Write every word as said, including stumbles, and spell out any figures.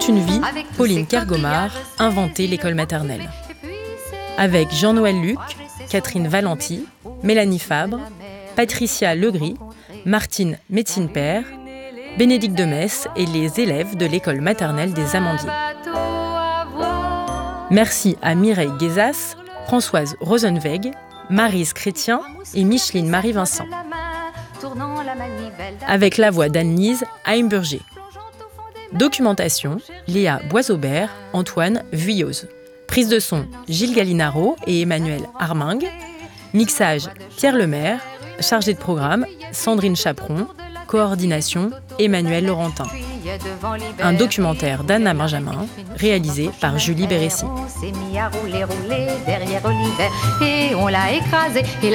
toute une vie, Pauline Kergomar inventait l'école maternelle. Avec Jean-Noël Luc, Catherine Valenti, Mélanie Fabre, Patricia Legris, Martine Médecine-Père, Bénédicte de Metz et les élèves de l'école maternelle des Amandiers. Merci à Mireille Guézas, Françoise Rosenweg, Maryse Chrétien et Micheline Marie-Vincent. Avec la voix d'Anne-Lise Heimburger. Documentation, Léa Boisaubert, Antoine Vuilloz. Prise de son, Gilles Gallinaro et Emmanuel Armingue. Mixage, Pierre Lemaire. Chargé de programme, Sandrine Chaperon. Coordination, Emmanuel Laurentin. Un documentaire d'Anna Benjamin, réalisé par Julie Bérécy. On s'est mis à rouler, rouler derrière Olivet et on l'a écrasé.